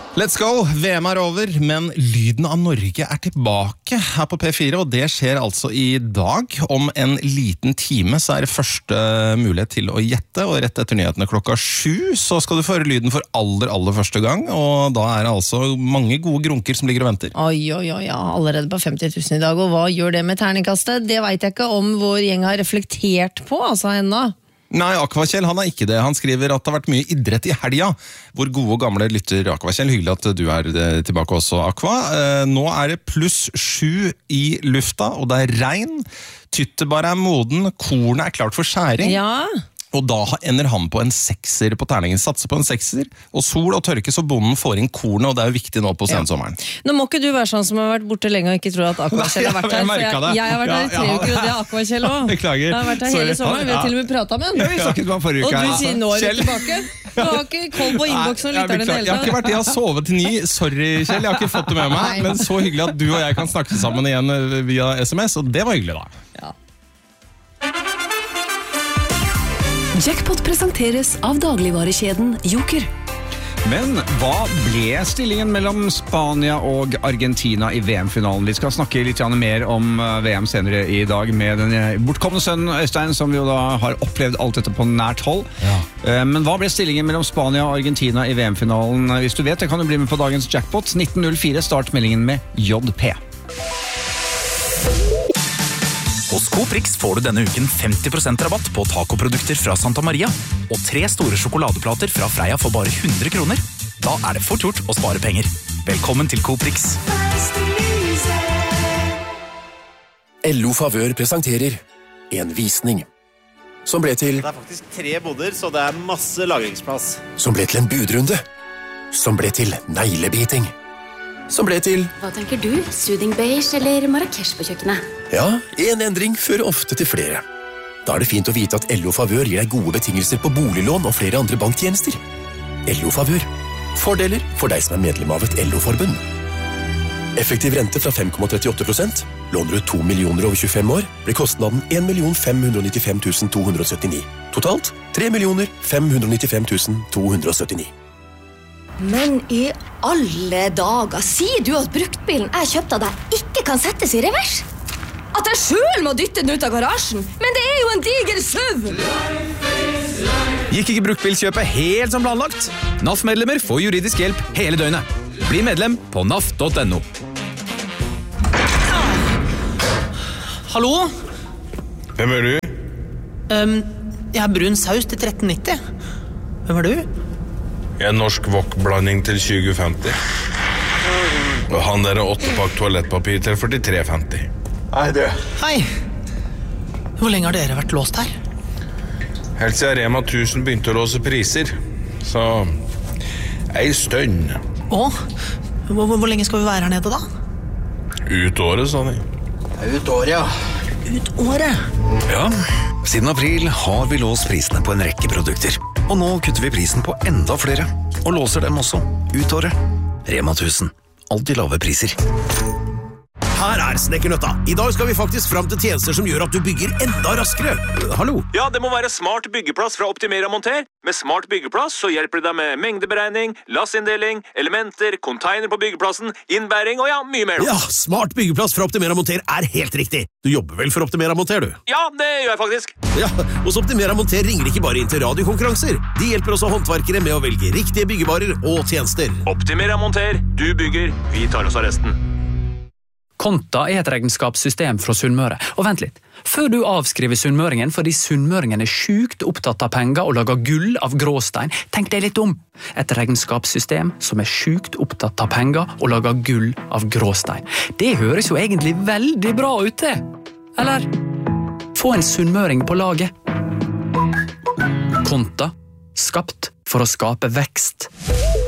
Let's go! VM over, men lyden av Norge tilbake her på P4, og det skjer altså i dag. Om en liten time så det første mulighet til å gjette, og rett etter nyhetene 7 så skal du få høre lyden for aller første gang, og da det altså mange gode grunker som ligger og venter. Oi, allerede på 50 000 i dag, og hva gjør det med terningkastet? Det vet jeg ikke om vår gjeng har reflektert på, altså ennå. Nei, Aquakjell, han ikke det. Han skriver at det har vært mye idrett i helga. Hvor gode og gamle lytter Aquakjell. Hyggelig at du tilbake også, Aqua. Nå det +7 i lufta, og det regn. Tyttebær moden, kornet klart for skjæring. Ja. Og da ender han på en 6er på terningen, satser på en 6er, og sol og tørke så bonden får inn kornet, og det jo viktig nå på sensommeren. Nå må ikke du være sånn som har vært borte lenge og ikke tror at Aquakjell har vært her, for jeg har vært her i 3 uker, og det Aquakjell også. Beklager. Jeg har vært her hele sommeren, vi har til og med pratet med den. Vi snakket med han forrige uke. Og du sier nå du tilbake. Du har ikke koll på innboksen og lytterne det hele tatt. Jeg har ikke vært, jeg har sovet til 9, sorry Kjell, jeg har ikke fått det med meg, men så hyggelig at du og jeg kan snakke sammen igjen via SMS, og det var hyggelig da. Ja. Jackpot presenteres av dagligvarekjeden Joker. Men hva ble stillingen mellom Spania og Argentina i VM-finalen? Vi skal snakke litt mer om VM senere i dag med den bortkomne sønnen Øystein, som vi jo da har opplevd alt dette på nært hold. Ja. Men hva ble stillingen mellom Spania og Argentina i VM-finalen? Hvis du vet det, kan du bli med på dagens jackpot. 1904, start meldingen med JP. Hos Coprix får du denne uken 50% rabatt på tacoprodukter fra Santa Maria og 3 store sjokoladeplater fra Freia for bare 100 kroner. Da det fort gjort å spare penger. Velkommen til Coprix. LO Favør presenterer en visning som ble til... Det faktisk 3 boder, så det masse lagringsplass. Som ble til en budrunde. Som ble til neglebiting. Som ble til... Hva tenker du? Soothing beige eller Marrakesh på kjøkkenet? Ja, en endring fører ofte til flere. Da det fint å vite at LO Favør gir deg gode betingelser på boliglån og flere andre banktjenester. LO Favør. Fordeler for deg som medlem av et LO-forbund. Effektiv rente fra 5,38%. Låner du 2 millioner over 25 år, blir kostnaden 1.595 279. Totalt 3.595 279. Men i alle dager, sier du at bruktbilen jeg kjøpte av deg ikke kan settes i revers? At jeg selv må dytte den ut av garasjen? Men det jo en diger SUV! Gikk ikke bruktbilkjøpet helt som planlagt? NAF-medlemmer får juridisk hjelp hele døgnet. Bli medlem på naf.no. Hallo? Hvem du? Jeg brun saus til 13,90. Hvem du? En norsk wok-blanding til 20,50. Og han 8-pakk toalettpapir til 43,50. Hei, du. Hei. Hvor lenge har dere vært låst her? Helt siden Rema 1000 begynte å låse priser. Så ei stund. Hvor lenge skal vi være her nede da? Ut året, sa de. Ut året, ja. Ut året? Ja, siden april har vi låst prisene på en rekke produkter. Og nå kutter vi prisen på enda flere, og låser dem også ut året. Rema 1000. Alltid lave priser. Her Snekkernøtta. I dag skal vi faktisk fram til tjenester som gjør at du bygger enda raskere. Hallo? Ja, det må være smart byggeplass fra Optimera Monter. Med smart byggeplass så hjelper det deg med mengdeberegning, lassinndeling, elementer, container på byggeplassen, innbæring og ja, mye mer. Ja, smart byggeplass fra Optimera Monter helt riktig. Du jobber vel for Optimera Monter, du? Ja, det gjør jeg faktisk. Ja, hos Optimera Monter ringer ikke bare inn til radiokonkurranser. De hjelper også håndverkere med å velge riktige byggevarer og tjenester. Optimera Monter, du bygger, vi tar oss av resten. Konta et regnskapssystem fra Sunnmøre. Og vent litt, før du avskriver sunnmøringen fordi sunnmøringen sjukt opptatt av penger og lager gull av gråstein, tenk deg litt om. Et regnskapssystem som sjukt opptatt av penger og lager gull av gråstein. Det høres jo egentlig veldig bra ut det. Eller, få en sunnmøring på laget. Konta, skapt for å skape vekst.